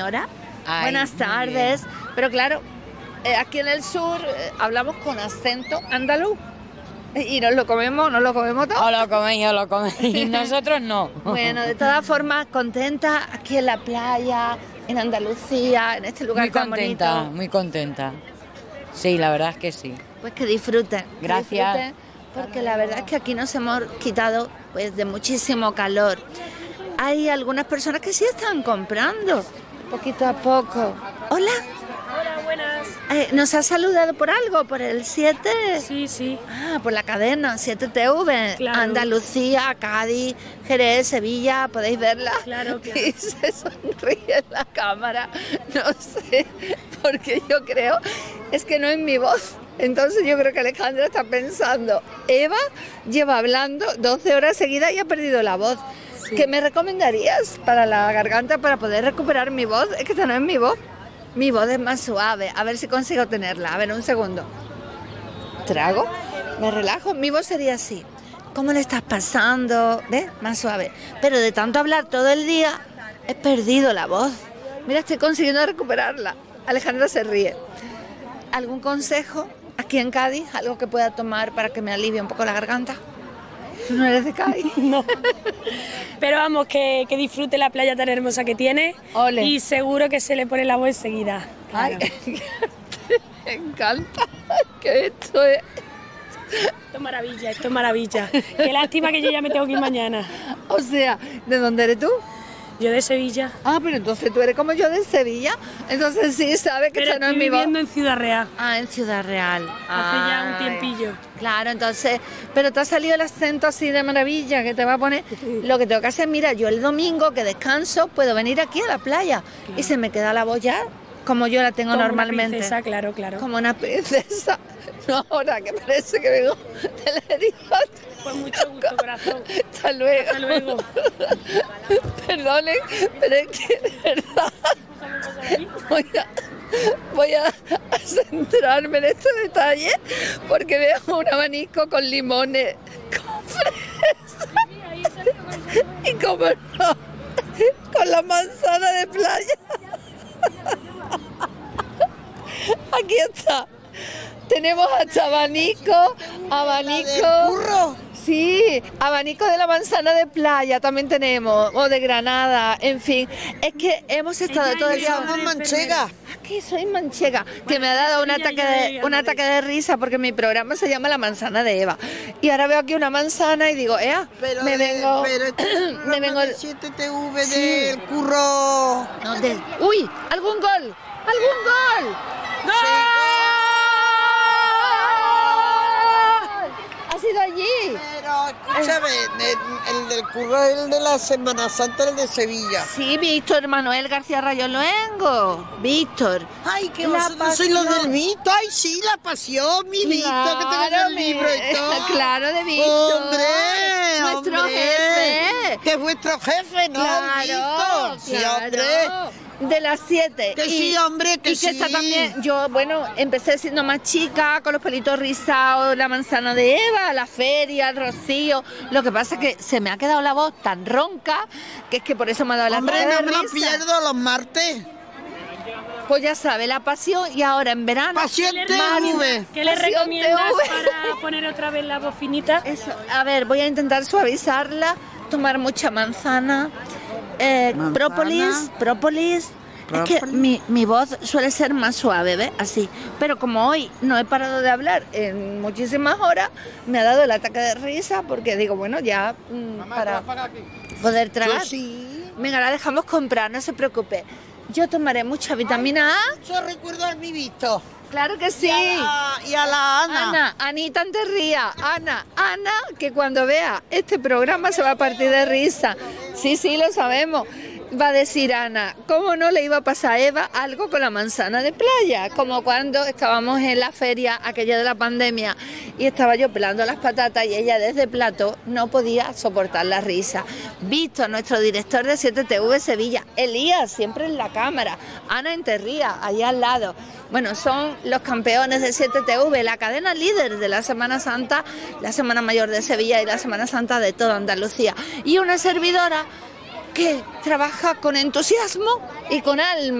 señora. Ay, Buenas tardes. Pero claro, aquí en el sur hablamos con acento andaluz. Y nos lo comemos todo. O lo coméis. Nosotros no. Bueno, de todas formas, contenta aquí en la playa, en Andalucía, en este lugar tan bonito. Muy contenta. Sí, la verdad es que sí. Pues que disfruten. Gracias. Que disfruten, porque la verdad es que aquí nos hemos quitado pues de muchísimo calor. Hay algunas personas que sí están comprando, poquito a poco. Hola. Hola, buenas. ¿Nos ha saludado por algo? ¿Por el 7? Sí. Ah, por la cadena, 7TV. Claro. Andalucía, Cádiz, Jerez, Sevilla, podéis verla. Claro. Y se sonríe en la cámara. No sé, porque yo creo, es que no es mi voz. Entonces yo creo que Alejandra está pensando, Eva lleva hablando 12 horas seguidas y ha perdido la voz. Sí. ¿Qué me recomendarías para la garganta para poder recuperar mi voz? Es que esta no es mi voz. Mi voz es más suave, a ver si consigo tenerla. A ver, un segundo. ¿Trago? Me relajo. Mi voz sería así. ¿Cómo le estás pasando? ¿Ves? Más suave. Pero de tanto hablar todo el día, he perdido la voz. Mira, estoy consiguiendo recuperarla. Alejandra se ríe. ¿Algún consejo aquí en Cádiz? ¿Algo que pueda tomar para que me alivie un poco la garganta? ¿Tú no eres de Cádiz? No. Pero vamos, que disfrute la playa tan hermosa que tiene. Ole. Y seguro que se le pone la voz enseguida. Ay, Claro. me encanta que esto es... Esto es maravilla. Qué lástima que yo ya me tengo que ir mañana. O sea, ¿de dónde eres tú? Yo de Sevilla. Ah, pero entonces tú eres como yo de Sevilla. Entonces sí, sabes que Pero esta no es estoy mi voz. viviendo en Ciudad Real. Ah, en Ciudad Real. Hace ya un Ay, tiempillo. Claro, entonces, pero te ha salido el acento así de maravilla que te va a poner. Lo que tengo que hacer, mira, yo el domingo que descanso puedo venir aquí a la playa y se me queda la voz ya como yo la tengo Como normalmente. una princesa, claro. Como una princesa. No, ahora que parece que vengo de la herida. Pues mucho gusto, corazón. Hasta luego. Hasta luego. Perdonen, pero es que de verdad voy a centrarme en este detalle porque veo un abanico con limones, con fresas y como no, con la manzana de playa. Aquí está. Tenemos hasta abanico. ¡Curro! Sí, abanico de la manzana de playa también tenemos, o de Granada, en fin. Es que hemos estado todo el día... Somos manchegas. Que soy manchega, que me ha dado un ataque de risa porque mi programa se llama La Manzana de Eva. Y ahora veo aquí una manzana y digo, Pero me vengo... me vengo de 7TV Sí. del curro. ¡Uy! ¡Algún gol! ¡Algún gol! ¡Gol! ¡Ha sido allí! Pero escúchame, el del curro es el de la Semana Santa, el de Sevilla. Sí, Víctor Manuel García Rayo Luengo. Víctor. Ay, que La vosotros sois los pasión. del mito. Ay, sí, la pasión, mi Víctor, que tengo el libro y todo. Claro, de Víctor. ¡Hombre! Nuestro hombre, jefe. Que es vuestro jefe, ¿no? Claro, Víctor. Sí, claro. hombre. De las 7. Que sí, hombre, que y que está sí. también, yo, bueno, empecé siendo más chica, con los pelitos rizados, la manzana de Eva, la feria, el rocío. Lo que pasa es que se me ha quedado la voz tan ronca, que es que por eso me ha dado la Hombre, ataque no de me lo risa. pierdo los martes. Pues ya sabe, la pasión y ahora en verano. Pasión TV. ¿Qué le Pasión recomiendas TV. para poner otra vez la voz finita? Eso, a ver, voy a intentar suavizarla, tomar mucha manzana, própolis. Es que mi voz suele ser más suave, ¿ves? Así. Pero como hoy no he parado de hablar en muchísimas horas, me ha dado el ataque de risa porque digo, bueno, ya para poder tragar. Yo sí. Venga, la dejamos comprar, no se preocupe. Yo tomaré mucha vitamina A. Yo recuerdo al mi Víctor. Claro que sí. Y a la Ana. Anita Anterría, Ana, que cuando vea este programa se va a partir de risa. Sí, lo sabemos. Va a decir Ana, ¿cómo no le iba a pasar a Eva algo con la manzana de playa? Como cuando estábamos en la feria, aquella de la pandemia, y estaba yo pelando las patatas y ella desde plato no podía soportar la risa. Víctor, nuestro director de 7TV Sevilla, Elías, siempre en la cámara, Ana Enterría, allá al lado. Bueno, son los campeones de 7TV, la cadena líder de la Semana Santa, la Semana Mayor de Sevilla y la Semana Santa de toda Andalucía. Y una servidora que trabaja con entusiasmo y con alma.